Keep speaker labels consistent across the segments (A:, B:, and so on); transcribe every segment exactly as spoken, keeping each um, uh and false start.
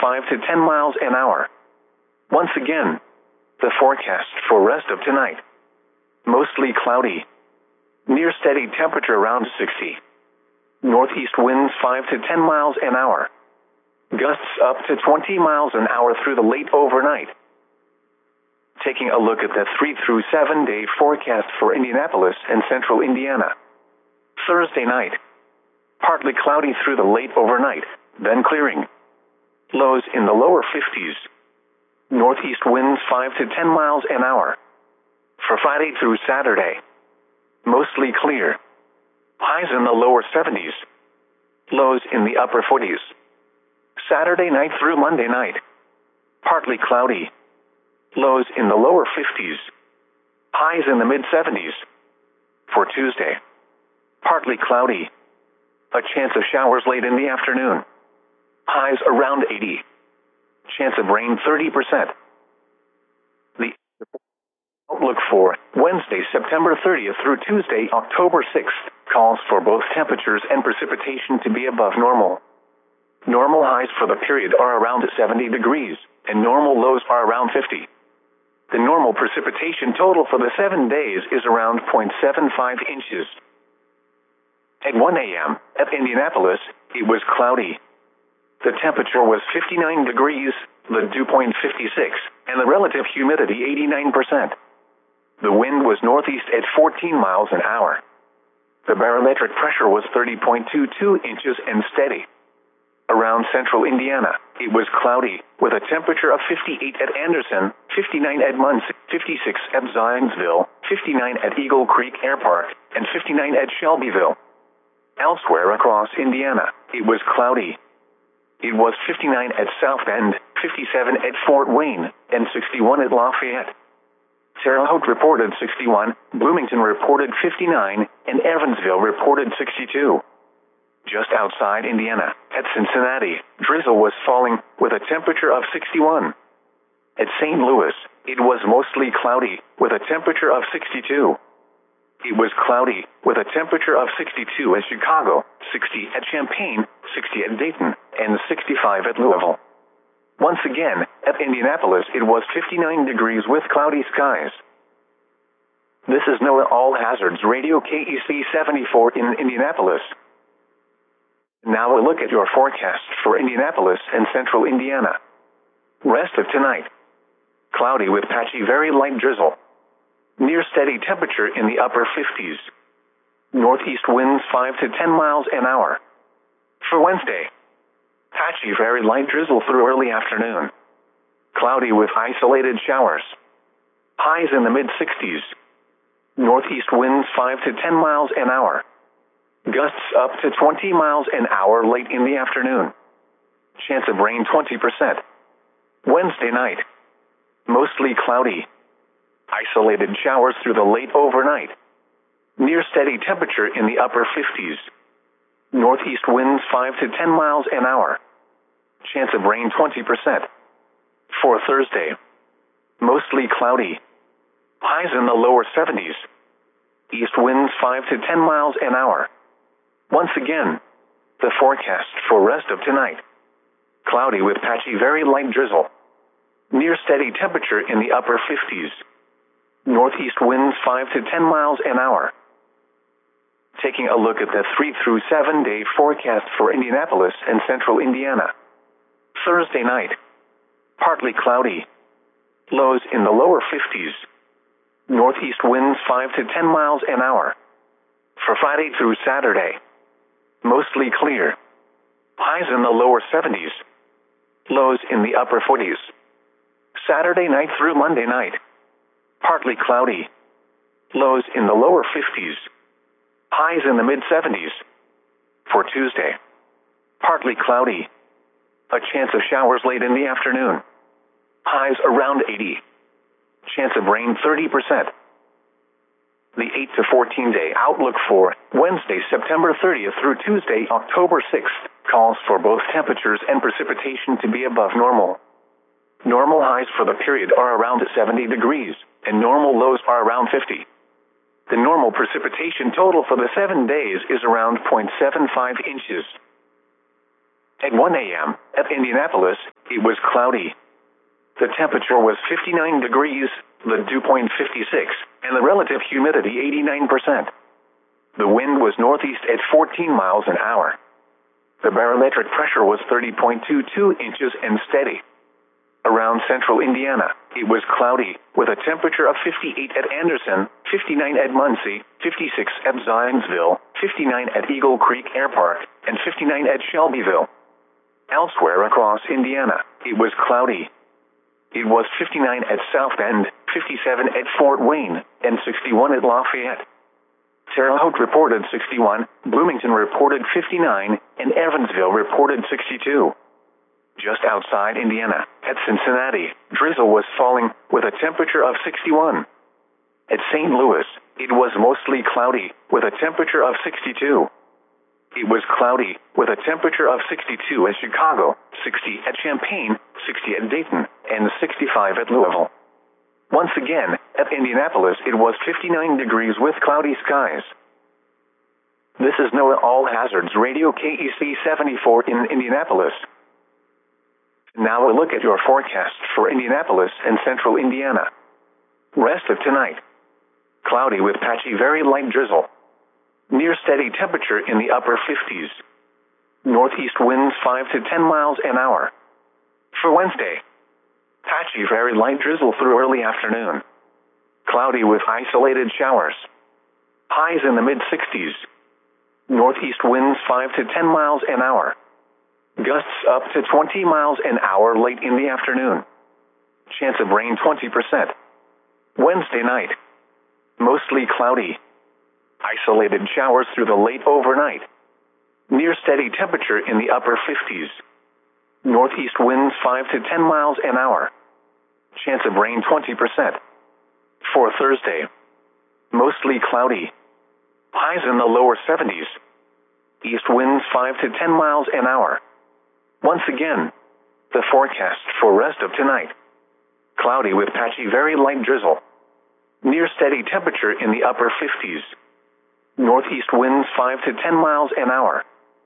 A: five to ten miles an hour. Once again, the forecast for rest of tonight. Mostly cloudy. Near steady temperature around sixty. Northeast winds five to ten miles an hour. Gusts up to twenty miles an hour through the late overnight. Taking a look at the three through seven day forecast for Indianapolis and central Indiana. Thursday night. Partly cloudy through the late overnight, then clearing. Lows in the lower fifties. Northeast winds five to ten miles an hour. For Friday through Saturday. Mostly clear. Highs in the lower seventies. Lows in the upper forties. Saturday night through Monday night. Partly cloudy. Lows in the lower fifties. Highs in the mid seventies. For Tuesday. Partly cloudy. A chance of showers late in the afternoon. Highs around eighty. Chance of rain thirty percent. The outlook for Wednesday, September thirtieth through Tuesday, October sixth, calls for both temperatures and precipitation to be above normal. Normal highs for the period are around seventy degrees, and normal lows are around fifty. The normal precipitation total for the seven days is around zero point seven five inches. At one a m at Indianapolis, it was cloudy. The temperature was fifty-nine degrees, the dew point fifty-six, and the relative humidity eighty-nine percent. The wind was northeast at fourteen miles an hour. The barometric pressure was thirty point two two inches and steady. Around central Indiana, it was cloudy, with a temperature of fifty-eight at Anderson, fifty-nine at Muncie, fifty-six at Zionsville, fifty-nine at Eagle Creek Air Park, and fifty-nine at Shelbyville. Elsewhere across Indiana, it was cloudy. It was fifty-nine at South Bend, fifty-seven at Fort Wayne, and sixty-one at Lafayette. Terre Haute reported sixty-one, Bloomington reported fifty-nine, and Evansville reported sixty-two. Just outside Indiana, at Cincinnati, drizzle was falling, with a temperature of sixty-one. At Saint Louis, it was mostly cloudy, with a temperature of sixty-two. It was cloudy, with a temperature of sixty-two at Chicago, sixty at Champaign, sixty at Dayton, and sixty-five at Louisville. Once again, at Indianapolis it was fifty-nine degrees with cloudy skies. This is NOAA All Hazards Radio K E C seventy-four in Indianapolis. Now a look at your forecast for Indianapolis and central Indiana. Rest of tonight. Cloudy with patchy very light drizzle. Near steady temperature in the upper fifties. Northeast winds five to ten miles an hour. For Wednesday. Patchy very light drizzle through early afternoon. Cloudy with isolated showers. Highs in the mid sixties. Northeast winds five to ten miles an hour. Gusts up to twenty miles an hour late in the afternoon. Chance of rain twenty percent. Wednesday night. Mostly cloudy. Isolated showers through the late overnight. Near steady temperature in the upper fifties. Northeast winds five to ten miles an hour. Chance of rain twenty percent. For Thursday. Mostly cloudy. Highs in the lower seventies. East winds five to ten miles an hour. Once again, the forecast for rest of tonight. Cloudy with patchy very light drizzle. Near steady temperature in the upper fifties. Northeast winds five to ten miles an hour. Taking a look at the three through seven day forecast for Indianapolis and central Indiana. Thursday night. Partly cloudy. Lows in the lower fifties. Northeast winds five to ten miles an hour. For Friday through Saturday. Mostly clear. Highs in the lower seventies. Lows in the upper forties. Saturday night through Monday night. Partly cloudy. Lows in the lower fifties. Highs in the mid seventies. For Tuesday. Partly cloudy. A chance of showers late in the afternoon. Highs around eighty. Chance of rain thirty percent. The eight to fourteen day outlook for Wednesday, September thirtieth through Tuesday, October sixth, calls for both temperatures and precipitation to be above normal. Normal highs for the period are around seventy degrees, and normal lows are around fifty. The normal precipitation total for the seven days is around zero point seven five inches. At one a m at Indianapolis, it was cloudy. The temperature was fifty-nine degrees, the dew point fifty-six, and the relative humidity eighty-nine percent. The wind was northeast at fourteen miles an hour. The barometric pressure was thirty point two two inches and steady. Around central Indiana, it was cloudy, with a temperature of fifty-eight at Anderson, fifty-nine at Muncie, fifty-six at Zionsville, fifty-nine at Eagle Creek Air Park, and fifty-nine at Shelbyville. Elsewhere across Indiana, it was cloudy. It was fifty-nine at South Bend, fifty-seven at Fort Wayne, and sixty-one at Lafayette. Terre Haute reported sixty-one, Bloomington reported fifty-nine, and Evansville reported sixty-two. Just outside Indiana, at Cincinnati, drizzle was falling, with a temperature of sixty-one. At Saint Louis, it was mostly cloudy, with a temperature of sixty-two. It was cloudy, with a temperature of sixty-two at Chicago, sixty at Champaign, sixty at Dayton, and sixty-five at Louisville. Once again, at Indianapolis it was fifty-nine degrees with cloudy skies. This is NOAA All Hazards Radio K E C seventy-four in Indianapolis. Now a look at your forecast for Indianapolis and central Indiana. Rest of tonight. Cloudy with patchy very light drizzle. Near steady temperature in the upper fifties. Northeast winds five to ten miles an hour. For Wednesday, patchy very light drizzle through early afternoon. Cloudy with isolated showers. Highs in the mid-sixties. Northeast winds five to ten miles an hour. Gusts up to twenty miles an hour late in the afternoon. Chance of rain twenty percent. Wednesday night. Mostly cloudy. Isolated showers through the late overnight. Near steady temperature in the upper fifties. Northeast winds five to ten miles an hour. Chance of rain twenty percent. For Thursday. Mostly cloudy. Highs in the lower seventies. East winds five to ten miles an hour. Once again, the forecast for rest of tonight. Cloudy with patchy very light drizzle. Near steady temperature in the upper fifties. Northeast winds five to ten miles an hour.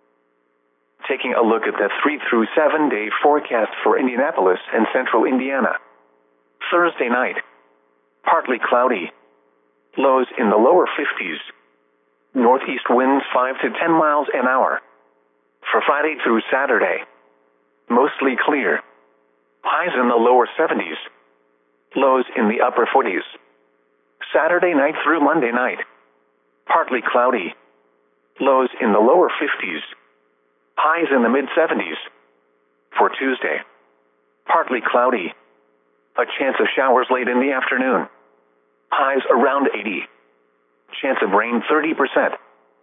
A: Taking a look at the three through seven day forecast for Indianapolis and central Indiana. Thursday night. Partly cloudy. Lows in the lower fifties. Northeast winds five to ten miles an hour. For Friday through Saturday. Mostly clear. Highs in the lower seventies. Lows in the upper forties. Saturday night through Monday night. Partly cloudy. Lows in the lower fifties. Highs in the mid-seventies. For Tuesday. Partly cloudy. A chance of showers late in the afternoon. Highs around eighty. Chance of rain thirty percent.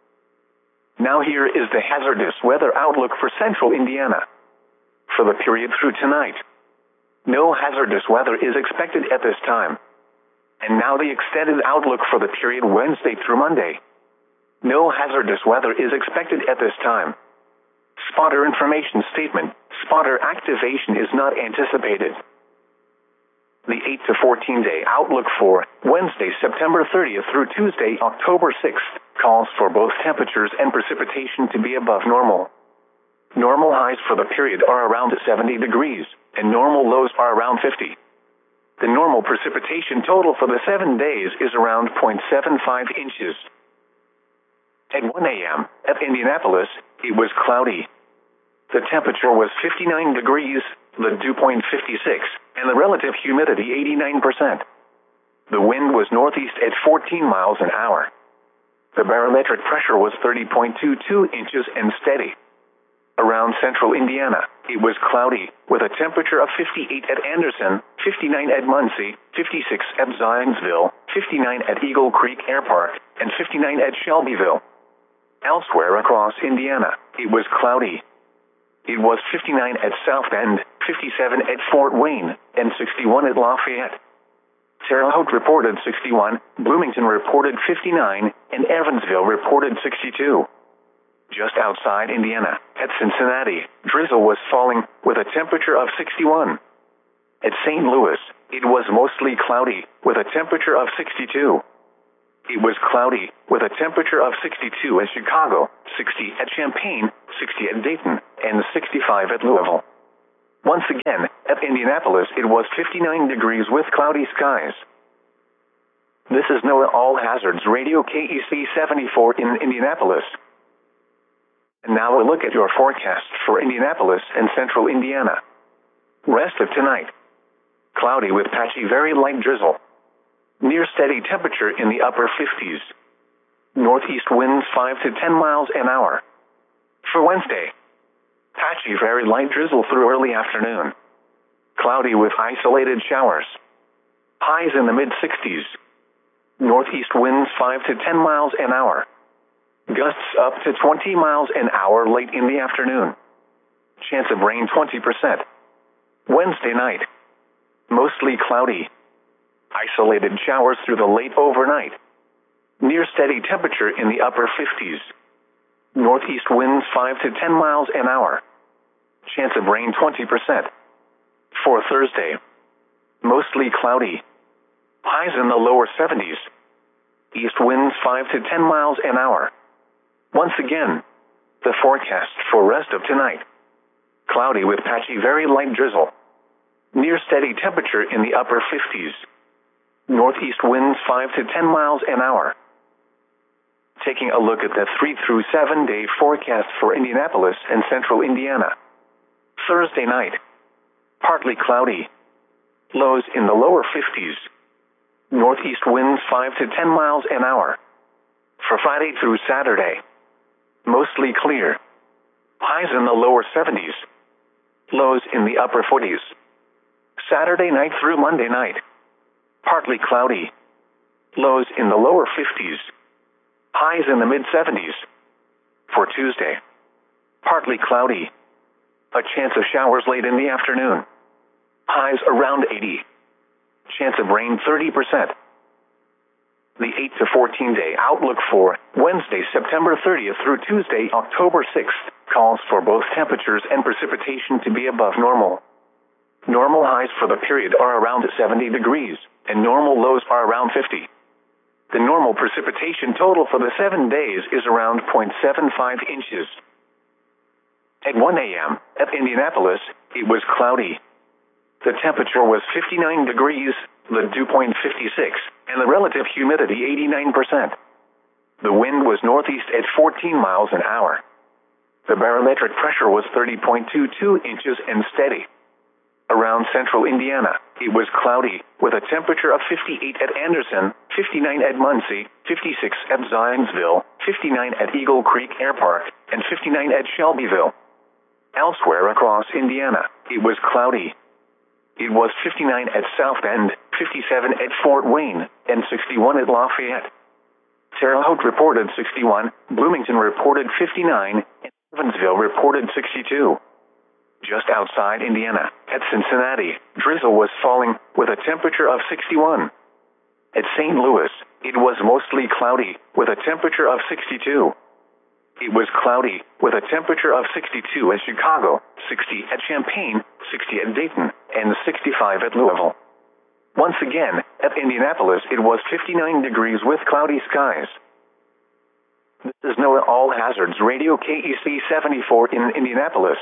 A: Now here is the hazardous weather outlook for central Indiana. For the period through tonight. No hazardous weather is expected at this time. And now the extended outlook for the period Wednesday through Monday. No hazardous weather is expected at this time. Spotter information statement. Spotter activation is not anticipated. The eight to fourteen day outlook for Wednesday, September thirtieth through Tuesday, October sixth, calls for both temperatures and precipitation to be above normal. Normal highs for the period are around seventy degrees, and normal lows are around fifty. The normal precipitation total for the seven days is around zero point seven five inches. At one a m at Indianapolis, it was cloudy. The temperature was fifty-nine degrees, the dew point fifty-six, and the relative humidity eighty-nine percent. The wind was northeast at fourteen miles an hour. The barometric pressure was thirty point two two inches and steady. Around central Indiana, it was cloudy, with a temperature of fifty-eight at Anderson, fifty-nine at Muncie, fifty-six at Zionsville, fifty-nine at Eagle Creek Air Park, and fifty-nine at Shelbyville. Elsewhere across Indiana, it was cloudy. It was fifty-nine at South Bend, fifty-seven at Fort Wayne, and sixty-one at Lafayette. Terre Haute reported sixty-one, Bloomington reported fifty-nine, and Evansville reported sixty-two. Just outside Indiana, at Cincinnati, drizzle was falling, with a temperature of sixty-one. At Saint Louis, it was mostly cloudy, with a temperature of sixty-two. It was cloudy, with a temperature of sixty-two at Chicago, sixty at Champaign, sixty at Dayton, and sixty-five at Louisville. Once again, at Indianapolis it was fifty-nine degrees with cloudy skies. This is NOAA All Hazards Radio K E C seventy-four in Indianapolis. And now a look at your forecast for Indianapolis and central Indiana. Rest of tonight. Cloudy with patchy very light drizzle. Near steady temperature in the upper fifties. Northeast winds five to ten miles an hour. For Wednesday, patchy very light drizzle through early afternoon. Cloudy with isolated showers. Highs in the mid sixties. Northeast winds five to ten miles an hour. Gusts up to twenty miles an hour late in the afternoon. Chance of rain twenty percent. Wednesday night. Mostly cloudy. Isolated showers through the late overnight. Near steady temperature in the upper fifties. Northeast winds five to ten miles an hour. Chance of rain twenty percent. For Thursday. Mostly cloudy. Highs in the lower seventies. East winds five to ten miles an hour. Once again, the forecast for rest of tonight. Cloudy with patchy very light drizzle. Near steady temperature in the upper fifties. Northeast winds five to ten miles an hour. Taking a look at the three through seven day forecast for Indianapolis and central Indiana. Thursday night. Partly cloudy. Lows in the lower fifties. Northeast winds five to ten miles an hour. For Friday through Saturday. Mostly clear. Highs in the lower seventies. Lows in the upper forties. Saturday night through Monday night. Partly cloudy. Lows in the lower fifties. Highs in the mid seventies. For Tuesday. Partly cloudy. A chance of showers late in the afternoon. Highs around eighty. Chance of rain thirty percent. The eight to fourteen day outlook for Wednesday, September thirtieth through Tuesday, October sixth, calls for both temperatures and precipitation to be above normal. Normal highs for the period are around seventy degrees, and normal lows are around fifty. The normal precipitation total for the seven days is around zero point seven five inches. At one a m at Indianapolis, it was cloudy. The temperature was fifty-nine degrees, the dew point fifty-six, and the relative humidity eighty-nine percent. The wind was northeast at fourteen miles an hour. The barometric pressure was thirty point two two inches and steady. Around central Indiana, it was cloudy, with a temperature of fifty-eight at Anderson, fifty-nine at Muncie, fifty-six at Zionsville, fifty-nine at Eagle Creek Air Park, and fifty-nine at Shelbyville. Elsewhere across Indiana, it was cloudy. It was fifty-nine at South Bend, fifty-seven at Fort Wayne, and sixty-one at Lafayette. Terre Haute reported sixty-one, Bloomington reported fifty-nine, and Evansville reported sixty-two. Just outside Indiana, at Cincinnati, drizzle was falling, with a temperature of sixty-one. At Saint Louis, it was mostly cloudy, with a temperature of sixty-two. It was cloudy, with a temperature of sixty-two at Chicago, sixty at Champaign, sixty at Dayton, and sixty-five at Louisville. Once again, at Indianapolis it was fifty-nine degrees with cloudy skies. This is NOAA All Hazards Radio K E C seventy-four in Indianapolis.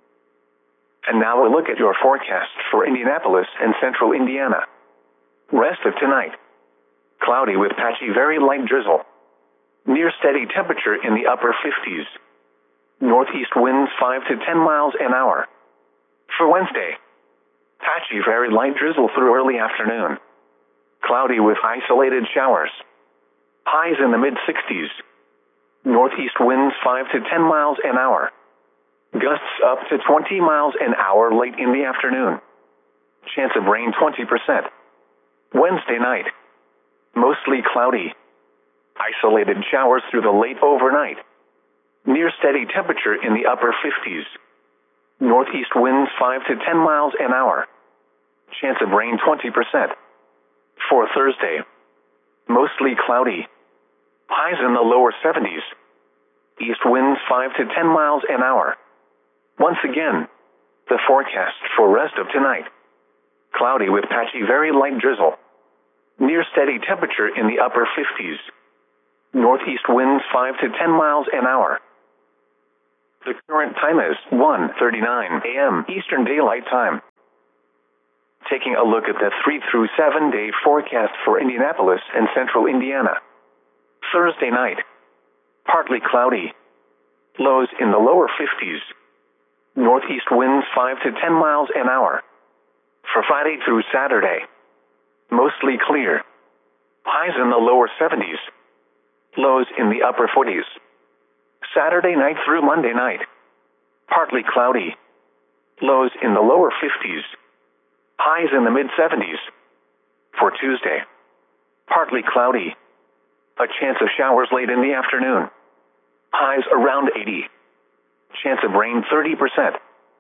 A: And now a look at your forecast for Indianapolis and central Indiana. Rest of tonight. Cloudy with patchy very light drizzle. Near steady temperature in the upper fifties. Northeast winds five to ten miles an hour. For Wednesday. Patchy very light drizzle through early afternoon. Cloudy with isolated showers. Highs in the mid sixties. Northeast winds five to ten miles an hour. Gusts up to twenty miles an hour late in the afternoon. Chance of rain twenty percent. Wednesday night. Mostly cloudy. Isolated showers through the late overnight. Near steady temperature in the upper fifties. Northeast winds five to ten miles an hour. Chance of rain twenty percent. For Thursday. Mostly cloudy. Highs in the lower seventies. East winds five to ten miles an hour. Once again, the forecast for rest of tonight. Cloudy with patchy very light drizzle. Near steady temperature in the upper fifties. Northeast winds five to ten miles an hour. The current time is one thirty-nine a m Eastern Daylight Time. Taking a look at the three through seven day forecast for Indianapolis and central Indiana. Thursday night. Partly cloudy. Lows in the lower fifties. Northeast winds five to ten miles an hour. For Friday through Saturday. Mostly clear. Highs in the lower seventies. Lows in the upper forties. Saturday night through Monday night. Partly cloudy. Lows in the lower fifties. Highs in the mid seventies. For Tuesday. Partly cloudy. A chance of showers late in the afternoon. Highs around eighty. Chance of rain thirty percent.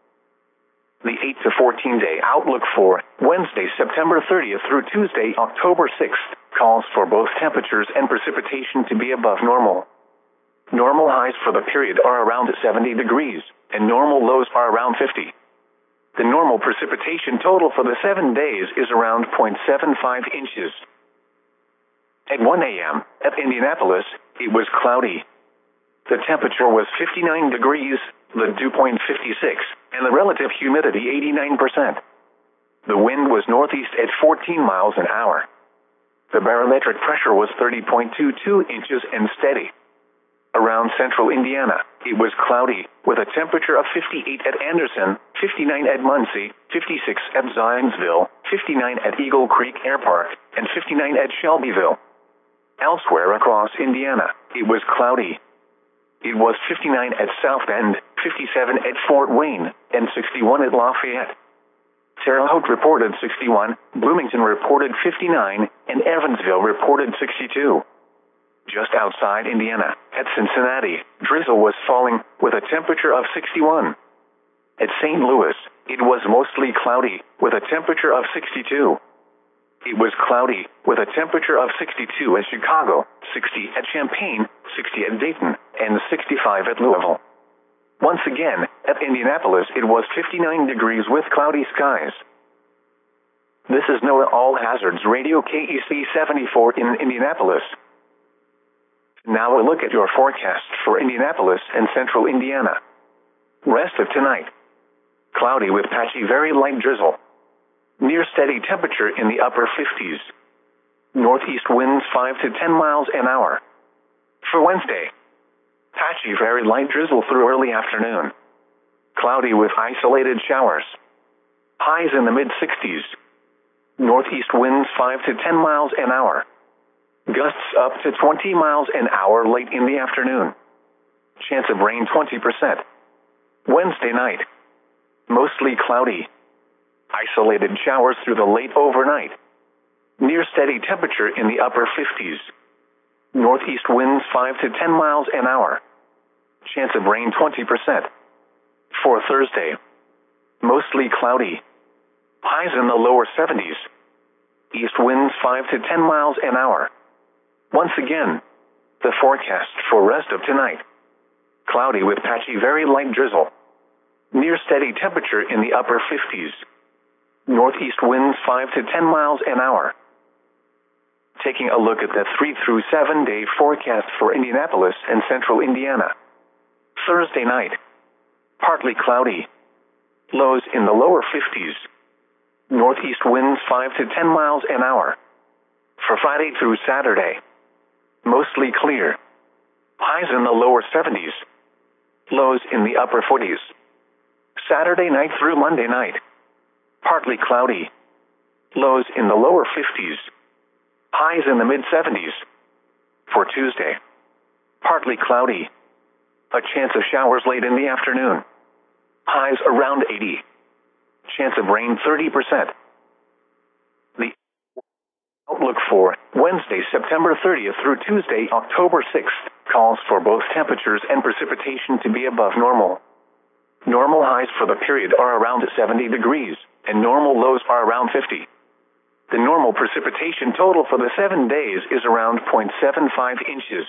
A: The eight to fourteen day outlook for Wednesday, September thirtieth through Tuesday, October sixth, calls for both temperatures and precipitation to be above normal. Normal highs for the period are around seventy degrees, and normal lows are around fifty. The normal precipitation total for the seven days is around zero point seven five inches. At one a m at Indianapolis, it was cloudy. The temperature was fifty-nine degrees, the dew point fifty-six, and the relative humidity eighty-nine percent. The wind was northeast at fourteen miles an hour. The barometric pressure was thirty point two two inches and steady. Around central Indiana, it was cloudy, with a temperature of fifty-eight at Anderson, fifty-nine at Muncie, fifty-six at Zionsville, fifty-nine at Eagle Creek Air Park, and fifty-nine at Shelbyville. Elsewhere across Indiana, it was cloudy. It was fifty-nine at South Bend, fifty-seven at Fort Wayne, and sixty-one at Lafayette. Terre Haute reported sixty-one, Bloomington reported fifty-nine, and Evansville reported sixty-two. Just outside Indiana, at Cincinnati, drizzle was falling, with a temperature of sixty-one. At Saint Louis, it was mostly cloudy, with a temperature of sixty-two. It was cloudy, with a temperature of sixty-two at Chicago, sixty at Champaign, sixty at Dayton, and sixty-five at Louisville. Once again, at Indianapolis it was fifty-nine degrees with cloudy skies. This is NOAA All Hazards Radio K E C seventy-four in Indianapolis. Now a look at your forecast for Indianapolis and central Indiana. Rest of tonight. Cloudy with patchy very light drizzle. Near steady temperature in the upper fifties. Northeast winds five to ten miles an hour. For Wednesday. Patchy very light drizzle through early afternoon. Cloudy with isolated showers. Highs in the mid sixties. Northeast winds five to ten miles an hour. Gusts up to twenty miles an hour late in the afternoon. Chance of rain twenty percent. Wednesday night. Mostly cloudy. Isolated showers through the late overnight. Near steady temperature in the upper fifties. Northeast winds five to ten miles an hour. Chance of rain twenty percent. For Thursday. Mostly cloudy. Highs in the lower seventies. East winds five to ten miles an hour. Once again, the forecast for rest of tonight. Cloudy with patchy very light drizzle. Near steady temperature in the upper fifties. Northeast winds five to ten miles an hour. Taking a look at the three through seven day forecast for Indianapolis and central Indiana. Thursday night. Partly cloudy. Lows in the lower fifties. Northeast winds five to ten miles an hour. For Friday through Saturday. Mostly clear. Highs in the lower seventies. Lows in the upper forties. Saturday night through Monday night. Partly cloudy. Lows in the lower fifties. Highs in the mid seventies. For Tuesday. Partly cloudy. A chance of showers late in the afternoon. Highs around eighty. Chance of rain thirty percent. The outlook for Wednesday, September thirtieth through Tuesday, October sixth, calls for both temperatures and precipitation to be above normal. Normal highs for the period are around seventy degrees, and normal lows are around fifty. The normal precipitation total for the seven days is around zero point seven five inches.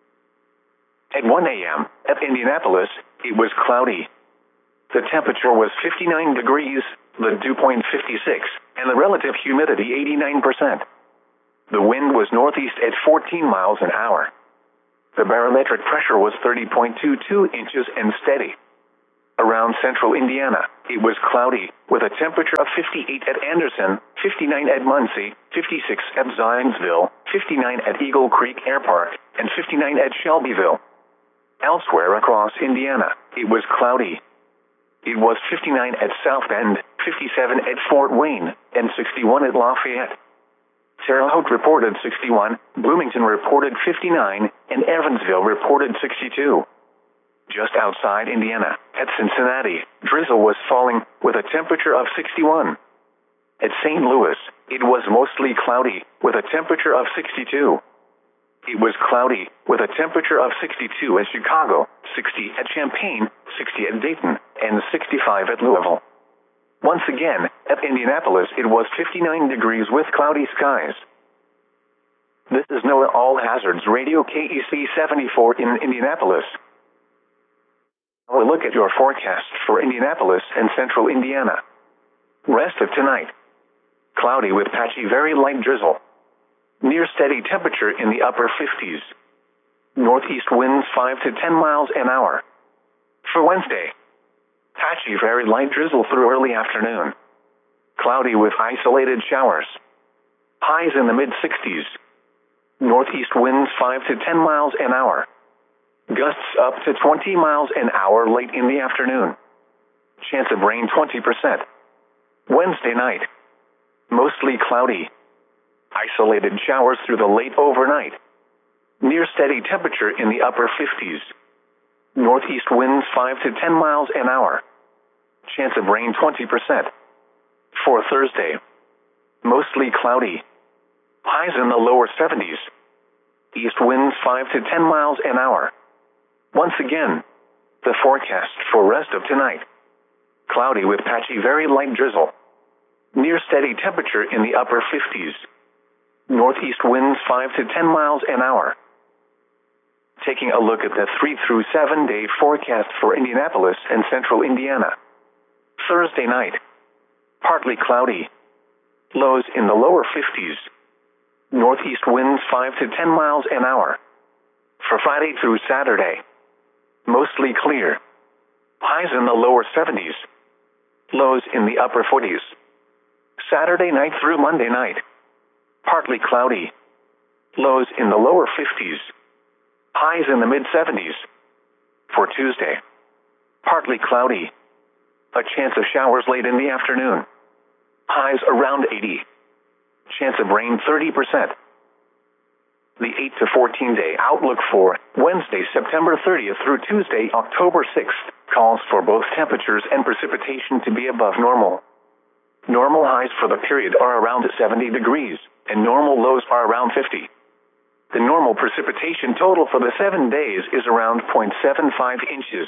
A: At one a m at Indianapolis, it was cloudy. The temperature was fifty-nine degrees, the dew point fifty-six, and the relative humidity eighty-nine percent. The wind was northeast at fourteen miles an hour. The barometric pressure was thirty point two two inches and steady. Around central Indiana, it was cloudy, with a temperature of fifty-eight at Anderson, fifty-nine at Muncie, fifty-six at Zionsville, fifty-nine at Eagle Creek Air Park, and fifty-nine at Shelbyville. Elsewhere across Indiana, it was cloudy. It was fifty-nine at South Bend, fifty-seven at Fort Wayne, and sixty-one at Lafayette. Terre Haute reported sixty-one, Bloomington reported fifty-nine, and Evansville reported sixty-two. Just outside Indiana, at Cincinnati, drizzle was falling, with a temperature of sixty-one. At Saint Louis, it was mostly cloudy, with a temperature of sixty-two. It was cloudy, with a temperature of sixty-two at Chicago, sixty at Champaign, sixty at Dayton, and sixty-five at Louisville. Once again, at Indianapolis it was fifty-nine degrees with cloudy skies. This is NOAA All Hazards Radio K E C seventy-four in Indianapolis. We'll look at your forecast for Indianapolis and central Indiana. Rest of tonight. Cloudy with patchy very light drizzle. Near steady temperature in the upper fifties. Northeast winds five to ten miles an hour. For Wednesday, patchy very light drizzle through early afternoon. Cloudy with isolated showers. Highs in the mid-sixties. Northeast winds five to ten miles an hour. Gusts up to twenty miles an hour late in the afternoon. Chance of rain twenty percent. Wednesday night. Mostly cloudy. Isolated showers through the late overnight. Near steady temperature in the upper fifties. Northeast winds five to ten miles an hour. Chance of rain twenty percent. For Thursday. Mostly cloudy. Highs in the lower seventies. East winds five to ten miles an hour. Once again, the forecast for rest of tonight. Cloudy with patchy very light drizzle. Near steady temperature in the upper fifties. Northeast winds five to ten miles an hour. Taking a look at the three through seven day forecast for Indianapolis and central Indiana. Thursday night. Partly cloudy. Lows in the lower fifties. Northeast winds five to ten miles an hour. For Friday through Saturday. Mostly clear. Highs in the lower seventies. Lows in the upper forties. Saturday night through Monday night. Partly cloudy. Lows in the lower fifties. Highs in the mid-seventies. For Tuesday. Partly cloudy. A chance of showers late in the afternoon. Highs around eighty. Chance of rain thirty percent. The eight to fourteen day outlook for Wednesday, September thirtieth through Tuesday, October sixth, calls for both temperatures and precipitation to be above normal. Normal highs for the period are around seventy degrees, and normal lows are around fifty. The normal precipitation total for the seven days is around zero point seven five inches.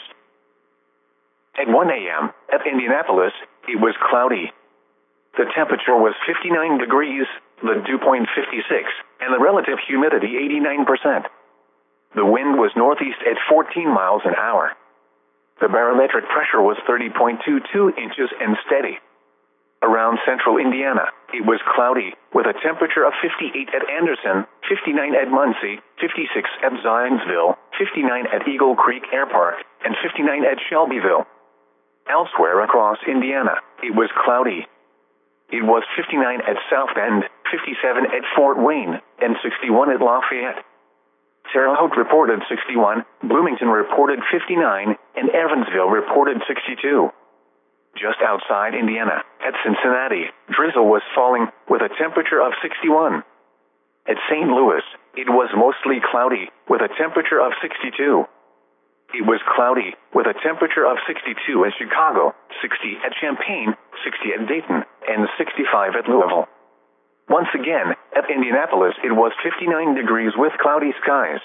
A: At one a.m., at Indianapolis, it was cloudy. The temperature was fifty-nine degrees, the dew point fifty-six, and the relative humidity eighty-nine percent. The wind was northeast at fourteen miles an hour. The barometric pressure was thirty point two two inches and steady. Around central Indiana, it was cloudy, with a temperature of fifty-eight at Anderson, fifty-nine at Muncie, fifty-six at Zionsville, fifty-nine at Eagle Creek Air Park, and fifty-nine at Shelbyville. Elsewhere across Indiana, it was cloudy. It was fifty-nine at South Bend, fifty-seven at Fort Wayne, and sixty-one at Lafayette. Terre Haute reported sixty-one, Bloomington reported fifty-nine, and Evansville reported sixty-two. Just outside Indiana, at Cincinnati, drizzle was falling, with a temperature of sixty-one. At Saint Louis, it was mostly cloudy, with a temperature of sixty-two. It was cloudy, with a temperature of sixty-two at Chicago, sixty at Champaign, sixty at Dayton, and sixty-five at Louisville. Once again, at Indianapolis it was fifty-nine degrees with cloudy skies.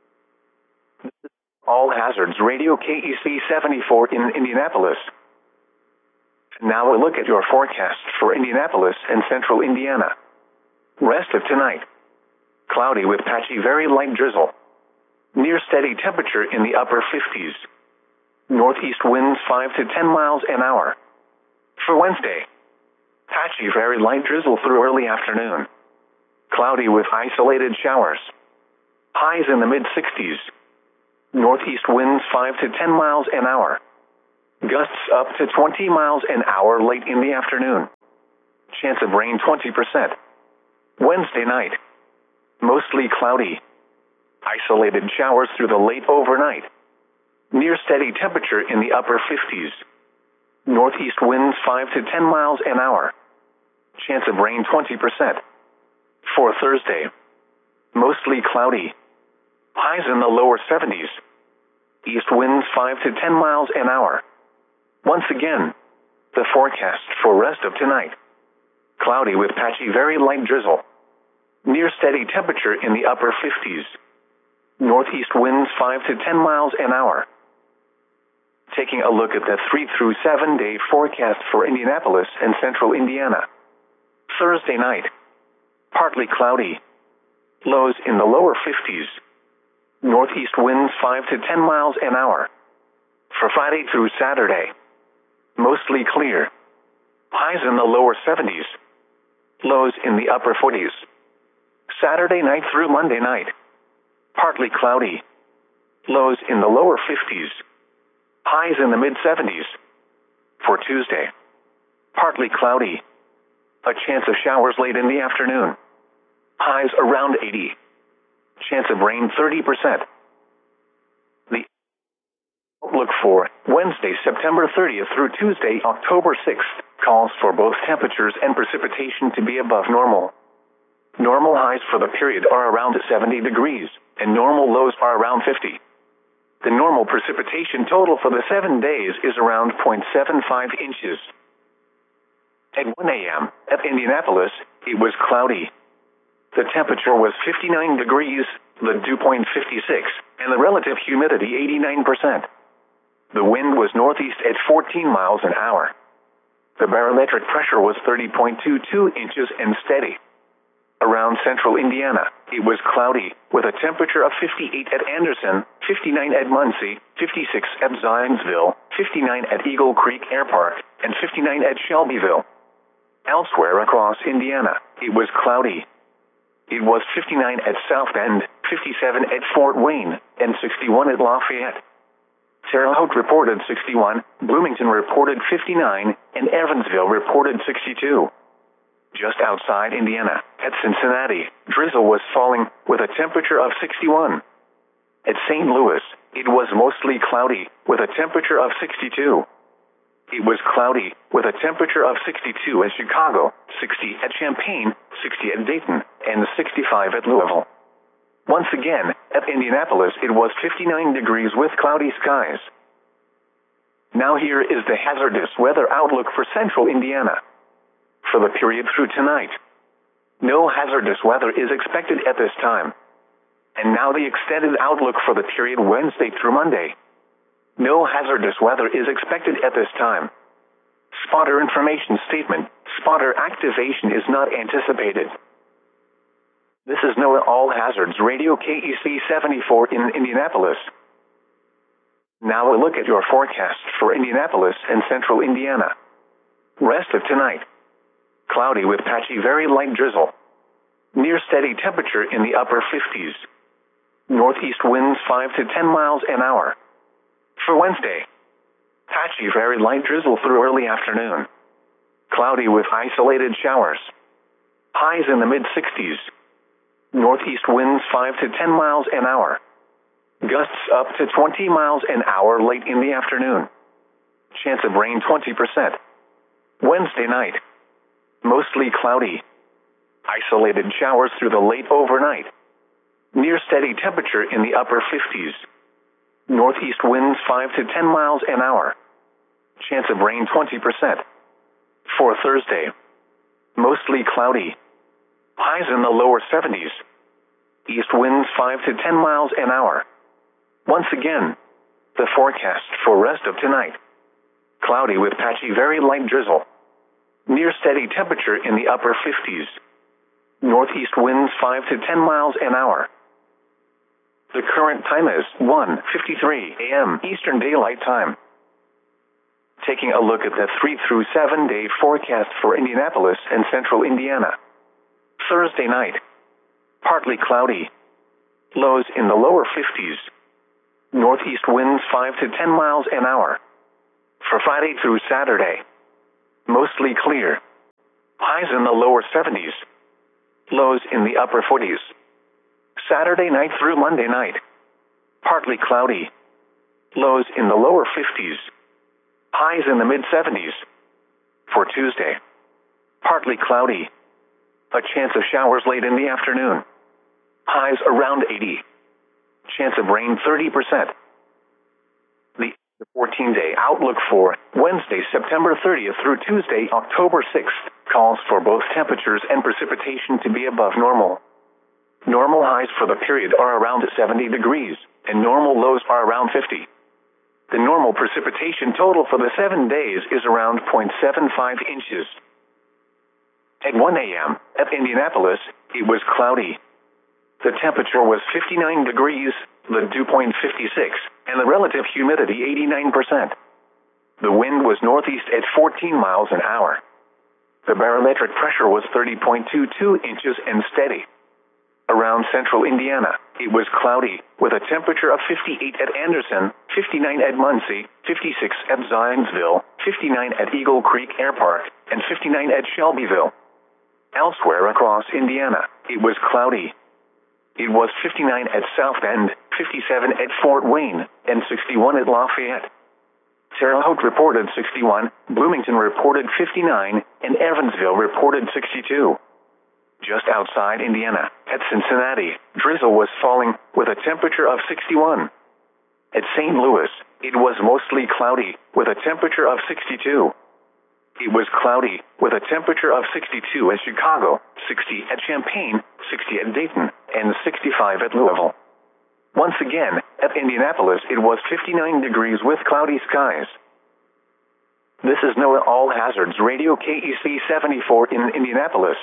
A: All Hazards Radio K E C seventy-four in Indianapolis. Now a look at your forecast for Indianapolis and central Indiana. Rest of tonight. Cloudy with patchy very light drizzle. Near steady temperature in the upper fifties. Northeast winds five to ten miles an hour. For Wednesday. Patchy very light drizzle through early afternoon. Cloudy with isolated showers. Highs in the mid sixties. Northeast winds five to ten miles an hour. Gusts up to twenty miles an hour late in the afternoon. Chance of rain twenty percent. Wednesday night. Mostly cloudy. Isolated showers through the late overnight. Near steady temperature in the upper fifties. Northeast winds five to ten miles an hour. Chance of rain twenty percent. For Thursday. Mostly cloudy. Highs in the lower seventies. East winds five to ten miles an hour. Once again, the forecast for rest of tonight. Cloudy with patchy very light drizzle. Near steady temperature in the upper fifties. Northeast winds five to ten miles an hour. Taking a look at the three through seven day forecast for Indianapolis and central Indiana. Thursday night. Partly cloudy. Lows in the lower fifties. Northeast winds five to ten miles an hour. For Friday through Saturday. Mostly clear. Highs in the lower seventies. Lows in the upper forties. Saturday night through Monday night. Partly cloudy. Lows in the lower fifties. Highs in the mid seventies. For Tuesday. Partly cloudy. A chance of showers late in the afternoon. Highs around eighty. Chance of rain thirty percent. The outlook for Wednesday, September thirtieth through Tuesday, October sixth, calls for both temperatures and precipitation to be above normal. Normal highs for the period are around seventy degrees, and normal lows are around fifty. The normal precipitation total for the seven days is around zero point seven five inches. At one a m at Indianapolis, it was cloudy. The temperature was fifty-nine degrees, the dew point fifty-six, and the relative humidity eighty-nine percent. The wind was northeast at fourteen miles an hour. The barometric pressure was thirty point two two inches and steady. Around central Indiana, it was cloudy, with a temperature of fifty-eight at Anderson, fifty-nine at Muncie, fifty-six at Zionsville, fifty-nine at Eagle Creek Air Park, and fifty-nine at Shelbyville. Elsewhere across Indiana, it was cloudy. It was fifty-nine at South Bend, fifty-seven at Fort Wayne, and sixty-one at Lafayette. Terre Haute reported sixty-one, Bloomington reported fifty-nine, and Evansville reported sixty-two. Just outside Indiana, at Cincinnati, drizzle was falling, with a temperature of sixty-one. At Saint Louis, it was mostly cloudy, with a temperature of sixty-two. It was cloudy, with a temperature of sixty-two at Chicago, sixty at Champaign, sixty at Dayton, and sixty-five at Louisville. Once again, at Indianapolis it was fifty-nine degrees with cloudy skies. Now here is the hazardous weather outlook for central Indiana. For the period through tonight. No hazardous weather is expected at this time. And now the extended outlook for the period Wednesday through Monday. No hazardous weather is expected at this time. Spotter information statement. Spotter activation is not anticipated. This is NOAA All Hazards Radio K E C seventy-four in Indianapolis. Now a look at your forecast for Indianapolis and central Indiana. Rest of tonight. Cloudy with patchy very light drizzle. Near steady temperature in the upper fifties. Northeast winds five to ten miles an hour. For Wednesday. Patchy very light drizzle through early afternoon. Cloudy with isolated showers. Highs in the mid sixties. Northeast winds five to ten miles an hour. Gusts up to twenty miles an hour late in the afternoon. Chance of rain twenty percent. Wednesday night. Mostly cloudy. Isolated showers through the late overnight. Near steady temperature in the upper fifties. Northeast winds five to ten miles an hour. Chance of rain twenty percent. For Thursday. Mostly cloudy. Highs in the lower seventies. East winds five to ten miles an hour. Once again, the forecast for rest of tonight. Cloudy with patchy very light drizzle. Near steady temperature in the upper fifties. Northeast winds five to ten miles an hour. The current time is one fifty-three a m Eastern Daylight Time. Taking a look at the three through seven day forecast for Indianapolis and central Indiana. Thursday night. Partly cloudy. lows in the lower fifties. Northeast winds five to ten miles an hour. For Friday through Saturday, mostly clear. Highs in the lower seventies. Lows in the upper forties. Saturday night through Monday night, partly cloudy. Lows in the lower fifties. Highs in the mid-seventies. For Tuesday, partly cloudy. A chance of showers late in the afternoon. Highs around eighty. Chance of rain thirty percent. The fourteen-day outlook for Wednesday, September thirtieth through Tuesday, October sixth, calls for both temperatures and precipitation to be above normal. Normal highs for the period are around seventy degrees, and normal lows are around fifty. The normal precipitation total for the seven days is around zero point seven five inches. At one a.m. at Indianapolis, it was cloudy. The temperature was fifty-nine degrees, the dew point fifty-six, and the relative humidity eighty-nine percent. The wind was northeast at fourteen miles an hour. The barometric pressure was thirty point two two inches and steady. Around central Indiana, it was cloudy, with a temperature of fifty-eight at Anderson, fifty-nine at Muncie, fifty-six at Zionsville, fifty-nine at Eagle Creek Air Park, and fifty-nine at Shelbyville. Elsewhere across Indiana, it was cloudy. It was fifty-nine at South Bend, fifty-seven at Fort Wayne, and sixty-one at Lafayette. Terre Haute reported sixty-one, Bloomington reported fifty-nine, and Evansville reported sixty-two. Just outside Indiana, at Cincinnati, drizzle was falling, with a temperature of sixty-one. At Saint Louis, it was mostly cloudy, with a temperature of sixty-two. It was cloudy, with a temperature of sixty-two at Chicago, sixty at Champaign, sixty at Dayton, and sixty-five at Louisville. Once again, at Indianapolis it was fifty-nine degrees with cloudy skies. This is NOAA All Hazards Radio K E C seventy-four in Indianapolis.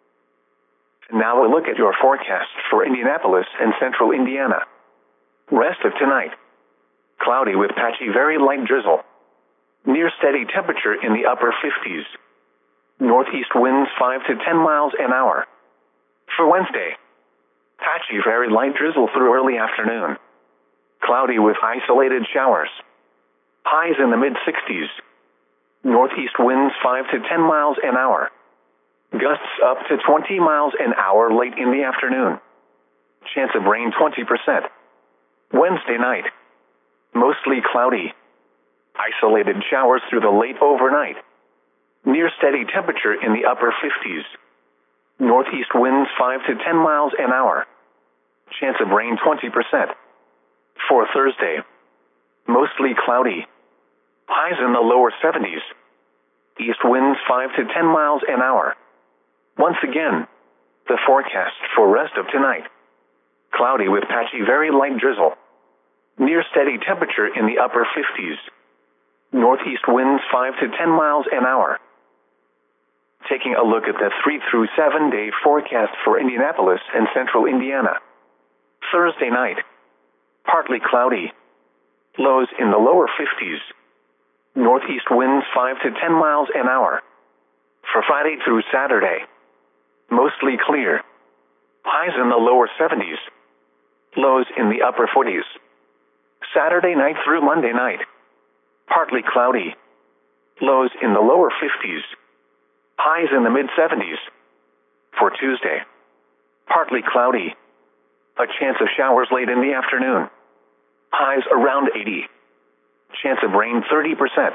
A: Now a look at your forecast for Indianapolis and central Indiana. Rest of tonight. Cloudy with patchy very light drizzle. Near steady temperature in the upper fifties. Northeast winds five to ten miles an hour. For Wednesday, patchy very light drizzle through early afternoon. Cloudy with isolated showers. Highs in the mid-sixties. Northeast winds five to ten miles an hour. Gusts up to twenty miles an hour late in the afternoon. Chance of rain twenty percent. Wednesday night, mostly cloudy. Isolated showers through the late overnight. Near steady temperature in the upper fifties. Northeast winds five to ten miles an hour. Chance of rain twenty percent. For Thursday, mostly cloudy. Highs in the lower seventies. East winds five to ten miles an hour. Once again, the forecast for rest of tonight. Cloudy with patchy very light drizzle. Near steady temperature in the upper fifties. Northeast winds five to ten miles an hour. Taking a look at the three through seven day forecast for Indianapolis and central Indiana. Thursday night, partly cloudy. Lows in the lower fifties. Northeast winds five to ten miles an hour. For Friday through Saturday, mostly clear. Highs in the lower seventies. Lows in the upper forties. Saturday night through Monday night, partly cloudy. Lows in the lower fifties. Highs in the mid-seventies. For Tuesday, partly cloudy. A chance of showers late in the afternoon. Highs around eighty. Chance of rain thirty percent.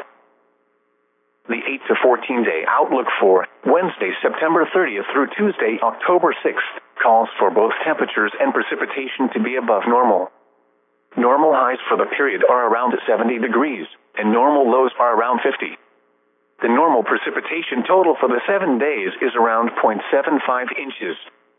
A: The eight to fourteen day outlook for Wednesday, September thirtieth through Tuesday, October sixth, calls for both temperatures and precipitation to be above normal. Normal highs for the period are around seventy degrees, and normal lows are around fifty. The normal precipitation total for the seven days is around zero point seven five inches.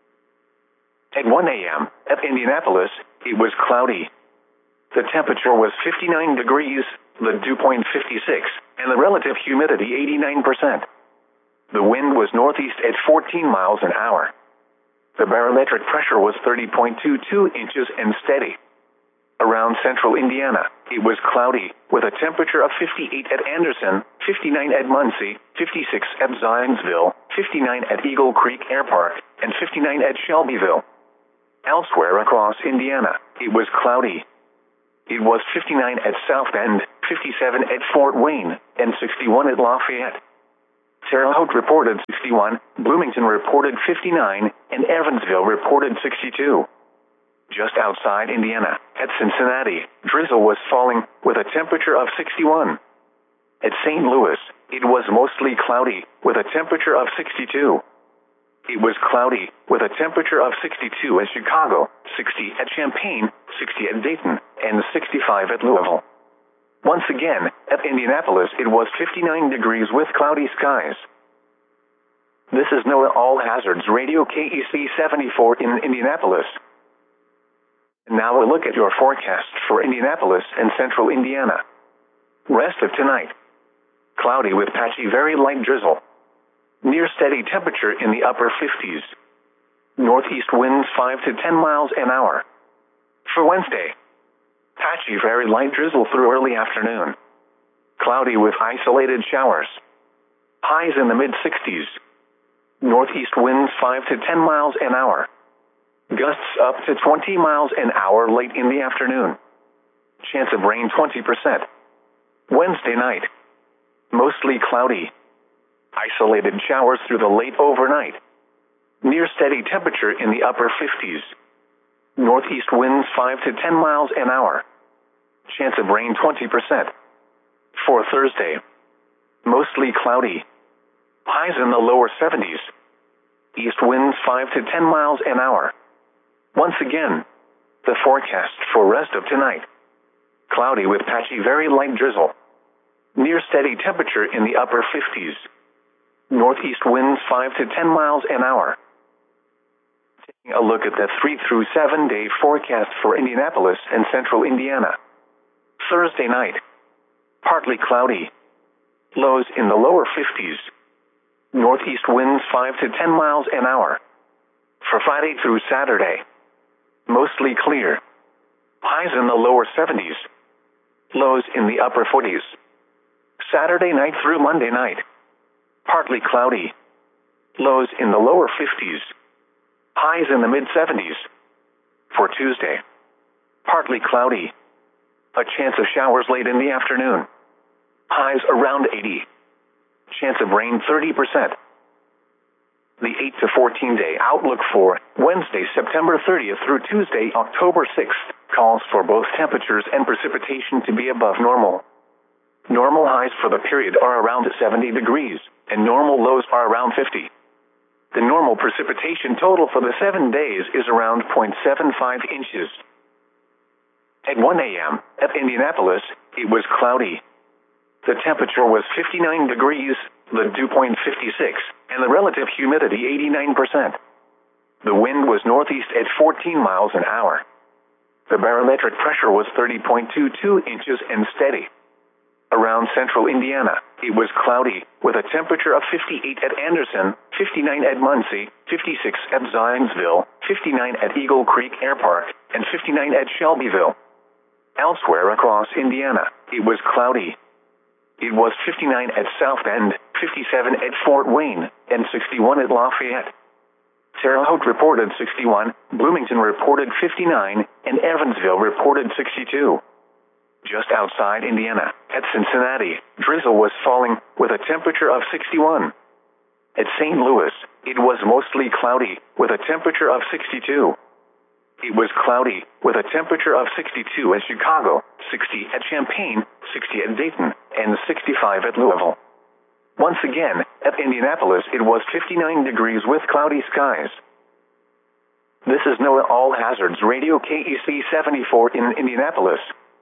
A: At one a.m. at Indianapolis, it was cloudy. The temperature was fifty-nine degrees, the dew point fifty-six, and the relative humidity eighty-nine percent. The wind was northeast at fourteen miles an hour. The barometric pressure was thirty point two two inches and steady. Around central Indiana, it was cloudy, with a temperature of fifty-eight at Anderson, fifty-nine at Muncie, fifty-six at Zionsville, fifty-nine at Eagle Creek Air Park, and fifty-nine at Shelbyville. Elsewhere across Indiana, it was cloudy. It was fifty-nine at South Bend, fifty-seven at Fort Wayne, and sixty-one at Lafayette. Terre Haute reported sixty-one, Bloomington reported fifty-nine, and Evansville reported sixty-two. Just outside Indiana, at Cincinnati, drizzle was falling, with a temperature of sixty-one. At Saint Louis, it was mostly cloudy, with a temperature of sixty-two. It was cloudy, with a temperature of sixty-two at Chicago, sixty at Champaign, sixty at Dayton, and sixty-five at Louisville. Once again, at Indianapolis it was fifty-nine degrees with cloudy skies. This is NOAA All Hazards Radio K E C seventy-four in Indianapolis. And now a look at your forecast for Indianapolis and central Indiana. Rest of tonight. Cloudy with patchy very light drizzle. Near steady temperature in the upper fifties. Northeast winds five to ten miles an hour. For Wednesday, patchy very light drizzle through early afternoon. Cloudy with isolated showers. Highs in the mid sixties. Northeast winds five to ten miles an hour. Gusts up to twenty miles an hour late in the afternoon. Chance of rain twenty percent. Wednesday night, mostly cloudy. Isolated showers through the late overnight. Near steady temperature in the upper fifties. Northeast winds five to ten miles an hour. Chance of rain twenty percent. For Thursday, mostly cloudy. Highs in the lower seventies. East winds five to ten miles an hour. Once again, the forecast for rest of tonight. Cloudy with patchy very light drizzle. Near steady temperature in the upper fifties. Northeast winds five to ten miles an hour. Taking a look at the three through seven day forecast for Indianapolis and central Indiana. Thursday night, partly cloudy. Lows in the lower fifties. Northeast winds five to ten miles an hour. For Friday through Saturday, mostly clear. Highs in the lower seventies. Lows in the upper forties. Saturday night through Monday night, partly cloudy. Lows in the lower fifties. Highs in the mid seventies. For Tuesday, partly cloudy. A chance of showers late in the afternoon. Highs around eighty. Chance of rain thirty percent. The eight to fourteen day outlook for Wednesday, September thirtieth through Tuesday, October sixth, calls for both temperatures and precipitation to be above normal. Normal highs for the period are around seventy degrees, and normal lows are around fifty. The normal precipitation total for the seven days is around zero point seven five inches. At one a m at Indianapolis, it was cloudy. The temperature was fifty-nine degrees, the dew point fifty-six, and the relative humidity eighty-nine percent. The wind was northeast at fourteen miles an hour. The barometric pressure was thirty point two two inches and steady. Around central Indiana, it was cloudy, with a temperature of fifty-eight at Anderson, fifty-nine at Muncie, fifty-six at Zionsville, fifty-nine at Eagle Creek Air Park, and fifty-nine at Shelbyville. Elsewhere across Indiana, it was cloudy. It was fifty-nine at South Bend, fifty-seven at Fort Wayne, and sixty-one at Lafayette. Terre Haute reported sixty-one, Bloomington reported fifty-nine, and Evansville reported sixty-two. Just outside Indiana, at Cincinnati, drizzle was falling, with a temperature of sixty-one. At Saint Louis, it was mostly cloudy, with a temperature of sixty-two. It was cloudy, with a temperature of sixty-two at Chicago, sixty at Champaign, sixty at Dayton, and sixty-five at Louisville. Once again, at Indianapolis it was fifty-nine degrees with cloudy skies. This is NOAA All Hazards Radio K E C seventy-four in Indianapolis.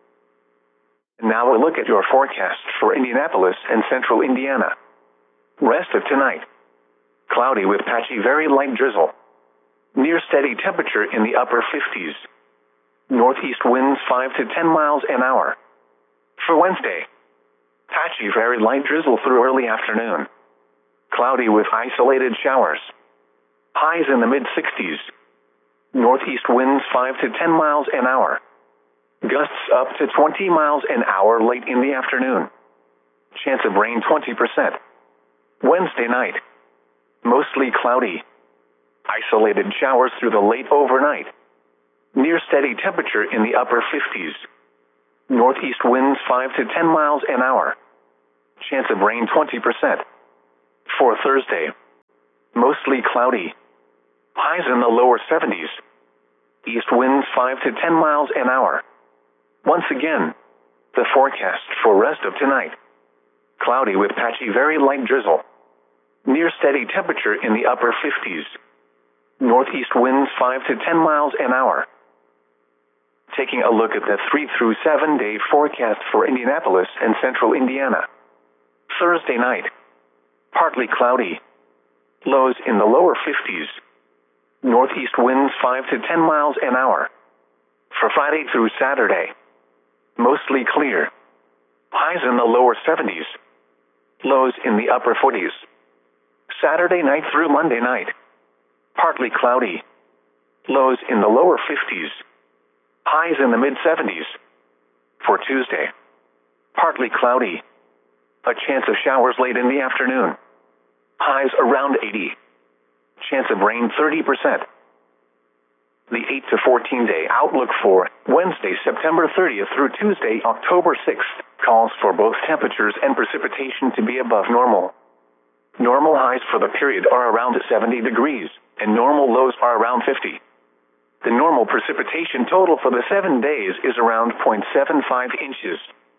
A: And now a look at your forecast for Indianapolis and central Indiana. Rest of tonight. Cloudy with patchy very light drizzle. Near steady temperature in the upper fifties. Northeast winds five to ten miles an hour. For Wednesday, patchy very light drizzle through early afternoon. Cloudy with isolated showers. Highs in the mid sixties. Northeast winds five to ten miles an hour. Gusts up to twenty miles an hour late in the afternoon. Chance of rain twenty percent. Wednesday night, mostly cloudy. Isolated showers through the late overnight. Near steady temperature in the upper fifties. Northeast winds five to ten miles an hour. Chance of rain twenty percent. For Thursday, mostly cloudy. Highs in the lower seventies. East winds five to ten miles an hour. Once again, the forecast for rest of tonight. Cloudy with patchy very light drizzle. Near steady temperature in the upper fifties. Northeast winds five to ten miles an hour. Taking a look at the three through seven day forecast for Indianapolis and central Indiana. Thursday night, partly cloudy. Lows in the lower fifties. Northeast winds five to ten miles an hour. For Friday through Saturday, mostly clear. Highs in the lower seventies. Lows in the upper forties. Saturday night through Monday night, partly cloudy. Lows in the lower fifties. Highs in the mid seventies. For Tuesday, partly cloudy. A chance of showers late in the afternoon. Highs around eighty. Chance of rain thirty percent. The eight to fourteen day outlook for Wednesday, September thirtieth through Tuesday, October sixth, calls for both temperatures and precipitation to be above normal. Normal highs for the period are around seventy degrees, and normal lows are around fifty. The normal precipitation total for the seven days is around zero point seven five inches.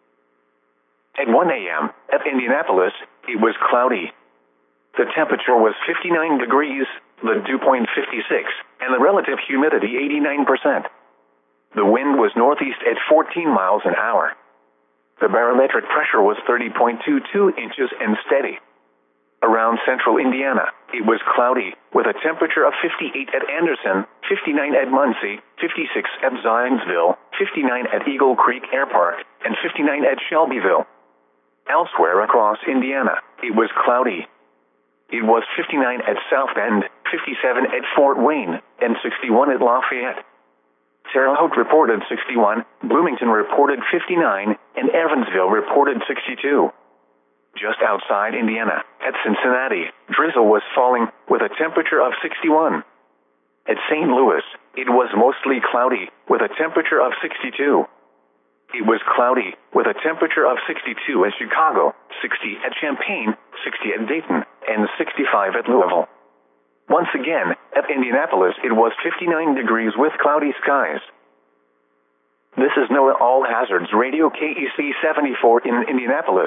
A: At one a m at Indianapolis, it was cloudy. The temperature was fifty-nine degrees, the dew point fifty-six, and the relative humidity eighty-nine percent. The wind was northeast at fourteen miles an hour. The barometric pressure was thirty point two two inches and steady. Around central Indiana, it was cloudy, with a temperature of fifty-eight at Anderson, fifty-nine at Muncie, fifty-six at Zionsville, fifty-nine at Eagle Creek Air Park, and fifty-nine at Shelbyville. Elsewhere across Indiana, it was cloudy. It was fifty-nine at South Bend, fifty-seven at Fort Wayne, and sixty-one at Lafayette. Terre Haute reported sixty-one, Bloomington reported fifty-nine, and Evansville reported sixty-two. Just outside Indiana, at Cincinnati, drizzle was falling, with a temperature of sixty-one. At Saint Louis, it was mostly cloudy, with a temperature of sixty-two. It was cloudy, with a temperature of sixty-two at Chicago, sixty at Champaign, sixty at Dayton, and sixty-five at Louisville. Once again, at Indianapolis it was fifty-nine degrees with cloudy skies. This is NOAA All Hazards Radio K E C seventy-four in Indianapolis.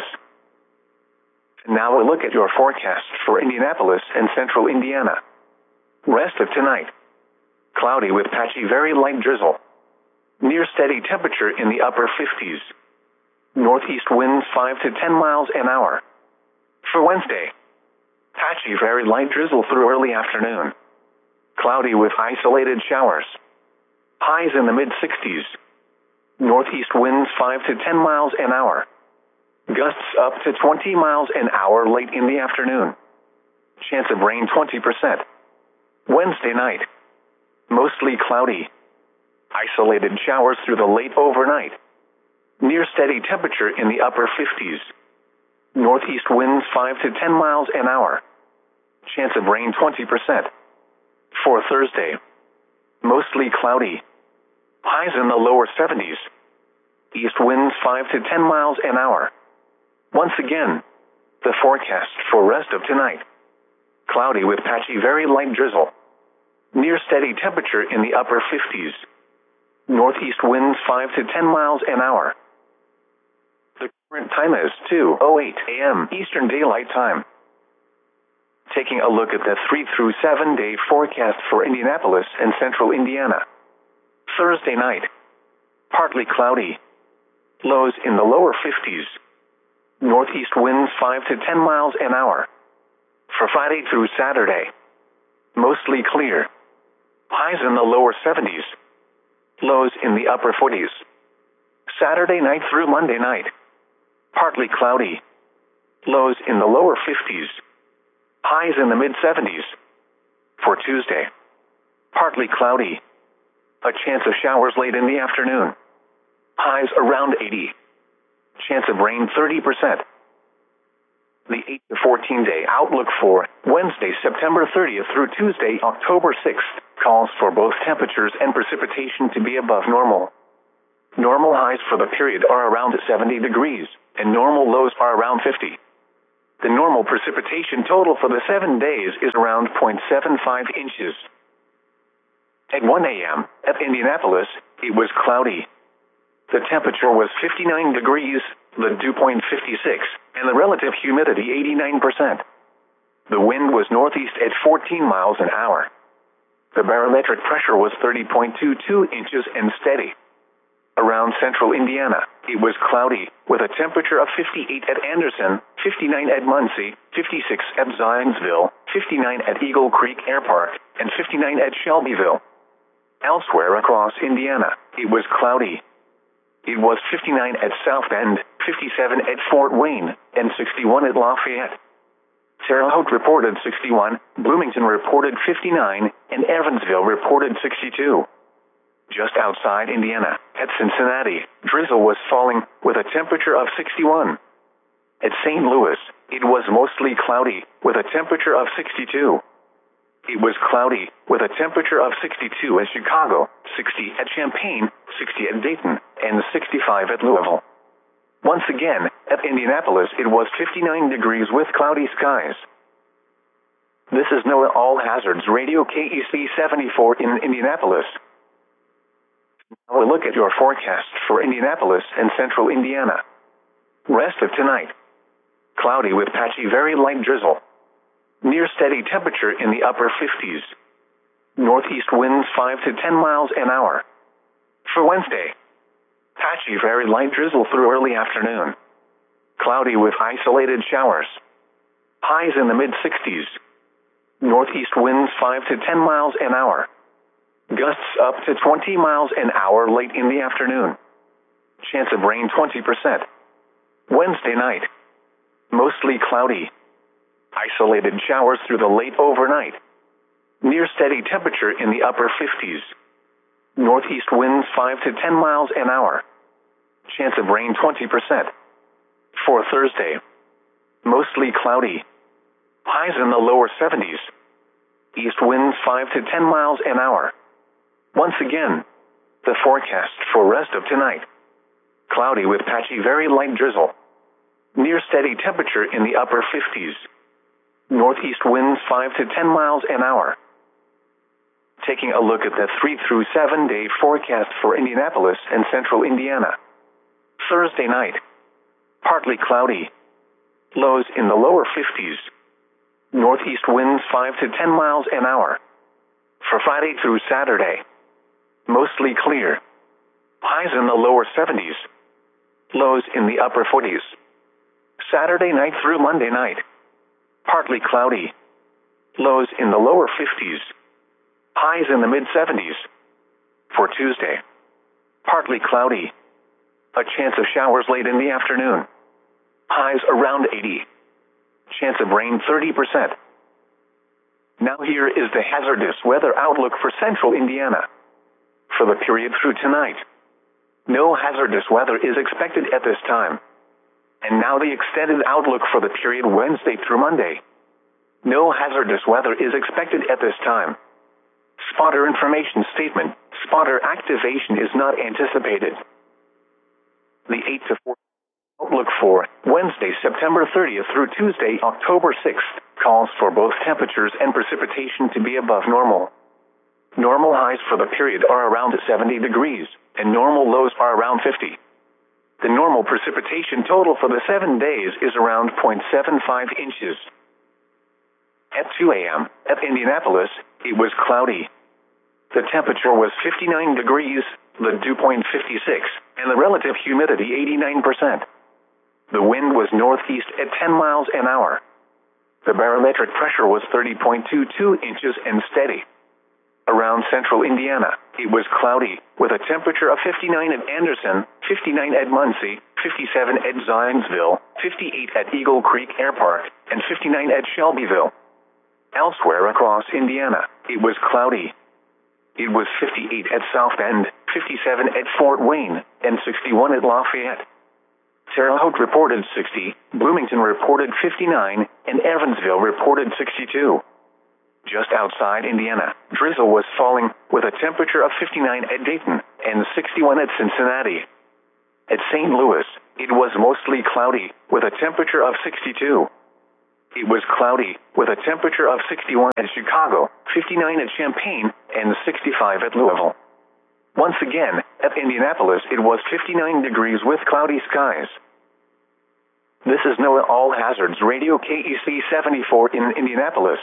A: Now a look at your forecast for Indianapolis and central Indiana. Rest of tonight. Cloudy with patchy very light drizzle. Near steady temperature in the upper fifties. Northeast winds five to ten miles an hour. For Wednesday, patchy very light drizzle through early afternoon. Cloudy with isolated showers. Highs in the mid sixties. Northeast winds five to ten miles an hour. Gusts up to twenty miles an hour late in the afternoon. Chance of rain twenty percent. Wednesday night, mostly cloudy. Isolated showers through the late overnight. Near steady temperature in the upper fifties. Northeast winds five to ten miles an hour. Chance of rain twenty percent. For Thursday, mostly cloudy. Highs in the lower seventies. East winds five to ten miles an hour. Once again, the forecast for rest of tonight. Cloudy with patchy very light drizzle. Near steady temperature in the upper fifties. Northeast winds five to ten miles an hour. The current time is two oh eight a m Eastern Daylight Time. Taking a look at the three through seven day forecast for Indianapolis and central Indiana. Thursday night, partly cloudy. Lows in the lower fifties. Northeast winds five to ten miles an hour. For Friday through Saturday, mostly clear. Highs in the lower seventies. Lows in the upper forties. Saturday night through Monday night, partly cloudy. Lows in the lower fifties. Highs in the mid seventies. For Tuesday, partly cloudy. A chance of showers late in the afternoon. Highs around eighty. Chance of rain thirty percent. The eight to fourteen day outlook for Wednesday, September thirtieth through Tuesday, October sixth, calls for both temperatures and precipitation to be above normal. Normal highs for the period are around seventy degrees, and normal lows are around fifty. The normal precipitation total for the seven days is around zero point seven five inches. At one a m at Indianapolis, it was cloudy. The temperature was fifty-nine degrees, the dew point fifty-six, and the relative humidity eighty-nine percent. The wind was northeast at fourteen miles an hour. The barometric pressure was thirty point two two inches and steady. Around central Indiana, it was cloudy, with a temperature of fifty-eight at Anderson, fifty-nine at Muncie, fifty-six at Zionsville, fifty-nine at Eagle Creek Air Park, and fifty-nine at Shelbyville. Elsewhere across Indiana, it was cloudy. It was fifty-nine at South Bend, fifty-seven at Fort Wayne, and sixty-one at Lafayette. Terre Haute reported sixty-one, Bloomington reported fifty-nine, and Evansville reported sixty-two. Just outside Indiana, at Cincinnati, drizzle was falling, with a temperature of sixty-one. At Saint Louis, it was mostly cloudy, with a temperature of sixty-two. It was cloudy, with a temperature of sixty-two at Chicago, sixty at Champaign, sixty at Dayton, and sixty-five at Louisville. Once again, at Indianapolis it was fifty-nine degrees with cloudy skies. This is NOAA All Hazards Radio K E C seventy-four in Indianapolis. Now a look at your forecast for Indianapolis and central Indiana. Rest of tonight. Cloudy with patchy very light drizzle. Near steady temperature in the upper fifties. Northeast winds five to ten miles an hour. For Wednesday, patchy very light drizzle through early afternoon. Cloudy with isolated showers. Highs in the mid sixties. Northeast winds five to ten miles an hour. Gusts up to twenty miles an hour late in the afternoon. Chance of rain twenty percent. Wednesday night. Mostly cloudy. Isolated showers through the late overnight. Near steady temperature in the upper fifties. Northeast winds five to ten miles an hour. Chance of rain twenty percent. For Thursday. Mostly cloudy. Highs in the lower seventies. East winds five to ten miles an hour. Once again, the forecast for rest of tonight. Cloudy with patchy very light drizzle. Near steady temperature in the upper fifties. Northeast winds five to ten miles an hour. Taking a look at the three through seven day forecast for Indianapolis and central Indiana. Thursday night. Partly cloudy. Lows in the lower fifties. Northeast winds five to ten miles an hour. For Friday through Saturday. Mostly clear. Highs in the lower seventies. Lows in the upper forties. Saturday night through Monday night. Partly cloudy. Lows in the lower fifties. Highs in the mid seventies. For Tuesday. Partly cloudy. A chance of showers late in the afternoon. Highs around eighty. Chance of rain thirty percent. Now here is the hazardous weather outlook for central Indiana. For the period through tonight. No hazardous weather is expected at this time. And now the extended outlook for the period Wednesday through Monday. No hazardous weather is expected at this time. Spotter information statement. Spotter activation is not anticipated. The eight to four outlook for Wednesday, September thirtieth through Tuesday, October sixth, calls for both temperatures and precipitation to be above normal. Normal highs for the period are around seventy degrees, and normal lows are around fifty. The normal precipitation total for the seven days is around zero point seven five inches. At two a m at Indianapolis, it was cloudy. The temperature was fifty-nine degrees, the dew point fifty-six, and the relative humidity eighty-nine percent. The wind was northeast at ten miles an hour. The barometric pressure was thirty point two two inches and steady. Around central Indiana, it was cloudy, with a temperature of fifty-nine at Anderson, fifty-nine at Muncie, fifty-seven at Zionsville, fifty-eight at Eagle Creek Air Park, and fifty-nine at Shelbyville. Elsewhere across Indiana, it was cloudy. It was fifty-eight at South Bend, fifty-seven at Fort Wayne, and sixty-one at Lafayette. Terre Haute reported sixty, Bloomington reported fifty-nine, and Evansville reported sixty-two. Just outside Indiana, drizzle was falling, with a temperature of fifty-nine at Dayton and sixty-one at Cincinnati. At Saint Louis, it was mostly cloudy, with a temperature of sixty-two. It was cloudy, with a temperature of sixty-one at Chicago, fifty-nine at Champaign, and sixty-five at Louisville. Once again, at Indianapolis it was fifty-nine degrees with cloudy skies. This is NOAA All Hazards Radio K E C seventy-four in Indianapolis.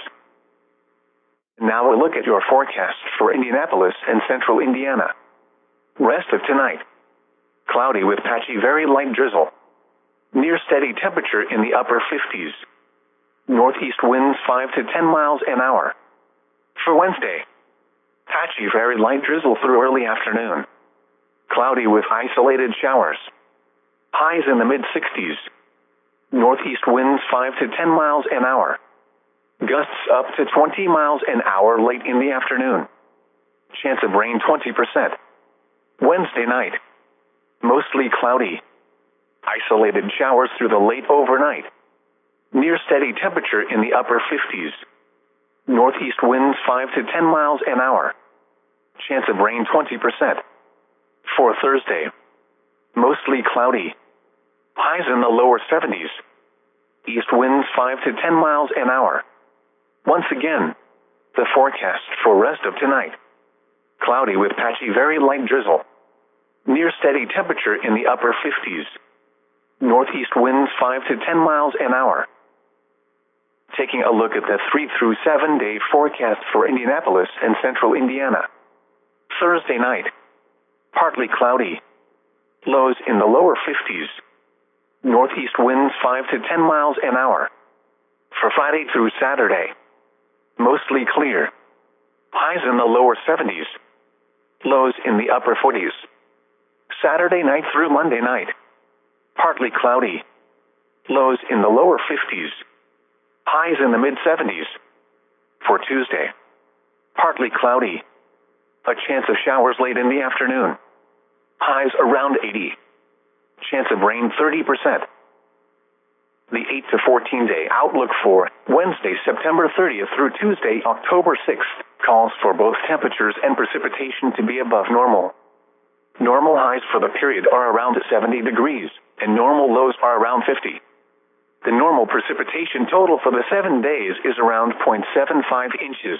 A: Now a look at your forecast for Indianapolis and central Indiana. Rest of tonight. Cloudy with patchy very light drizzle. Near steady temperature in the upper fifties. Northeast winds five to ten miles an hour. For Wednesday, patchy very light drizzle through early afternoon. Cloudy with isolated showers. Highs in the mid-sixties. Northeast winds five to ten miles an hour. Gusts up to twenty miles an hour late in the afternoon. Chance of rain twenty percent. Wednesday night. Mostly cloudy. Isolated showers through the late overnight. Near steady temperature in the upper fifties. Northeast winds five to ten miles an hour. Chance of rain twenty percent. For Thursday. Mostly cloudy. Highs in the lower seventies. East winds five to ten miles an hour. Once again, the forecast for rest of tonight. Cloudy with patchy very light drizzle. Near steady temperature in the upper fifties. Northeast winds five to ten miles an hour. Taking a look at the three through seven day forecast for Indianapolis and central Indiana. Thursday night. Partly cloudy. Lows in the lower fifties. Northeast winds five to ten miles an hour. For Friday through Saturday. Mostly clear. Highs in the lower seventies. Lows in the upper forties. Saturday night through Monday night. Partly cloudy. Lows in the lower fifties. Highs in the mid-seventies. For Tuesday. Partly cloudy. A chance of showers late in the afternoon. Highs around eighty. Chance of rain thirty percent. The eight to fourteen day outlook for Wednesday, September thirtieth through Tuesday, October sixth, calls for both temperatures and precipitation to be above normal. Normal highs for the period are around seventy degrees, and normal lows are around fifty. The normal precipitation total for the seven days is around zero point seven five inches.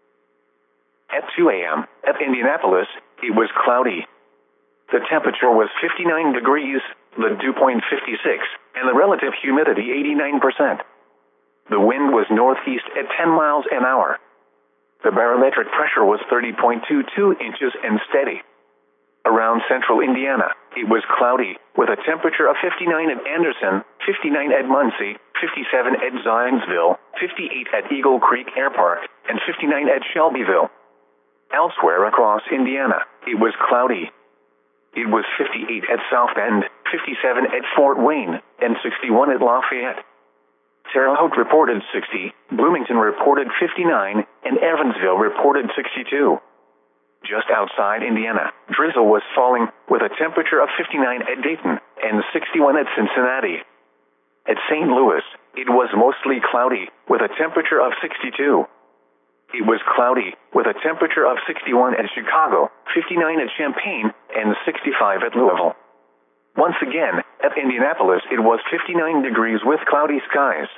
A: At two a.m., at Indianapolis, it was cloudy. The temperature was fifty-nine degrees, the dew point fifty-six, and the relative humidity eighty-nine percent. The wind was northeast at ten miles an hour. The barometric pressure was thirty point two two inches and steady. Around central Indiana, it was cloudy, with a temperature of fifty-nine at Anderson, fifty-nine at Muncie, fifty-seven at Zionsville, fifty-eight at Eagle Creek Air Park, and fifty-nine at Shelbyville. Elsewhere across Indiana, it was cloudy. It was fifty-eight at South Bend, fifty-seven at Fort Wayne, and sixty-one at Lafayette. Terre Haute reported sixty, Bloomington reported fifty-nine, and Evansville reported sixty-two. Just outside Indiana, drizzle was falling, with a temperature of fifty-nine at Dayton and sixty-one at Cincinnati. At Saint Louis, it was mostly cloudy, with a temperature of sixty-two. It was cloudy, with a temperature of sixty-one at Chicago, fifty-nine at Champaign, and sixty-five at Louisville. Once again, at Indianapolis it was fifty-nine degrees with cloudy skies.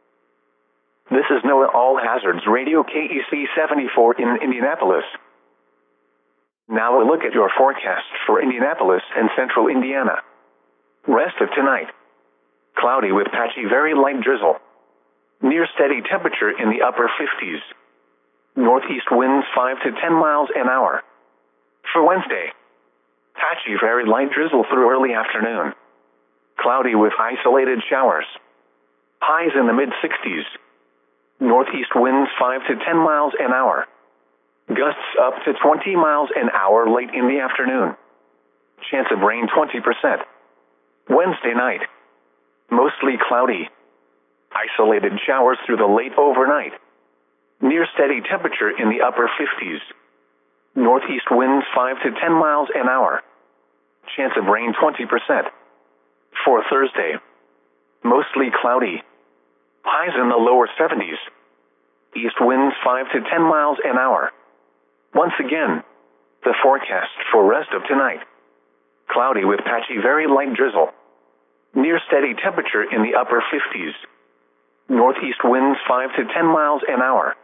A: This is NOAA All Hazards Radio K E C seventy-four in Indianapolis. Now a look at your forecast for Indianapolis and central Indiana. Rest of tonight. Cloudy with patchy very light drizzle. Near steady temperature in the upper fifties. Northeast winds five to ten miles an hour. For Wednesday, patchy very light drizzle through early afternoon. Cloudy with isolated showers. Highs in the mid-sixties. Northeast winds five to ten miles an hour. Gusts up to twenty miles an hour late in the afternoon. Chance of rain twenty percent. Wednesday night. Mostly cloudy. Isolated showers through the late overnight. Near steady temperature in the upper fifties. Northeast winds five to ten miles an hour. Chance of rain twenty percent. For Thursday. Mostly cloudy. Highs in the lower seventies. East winds five to ten miles an hour. Once again, the forecast for rest of tonight. Cloudy with patchy very light drizzle. Near steady temperature in the upper fifties. Northeast winds five to ten miles an hour.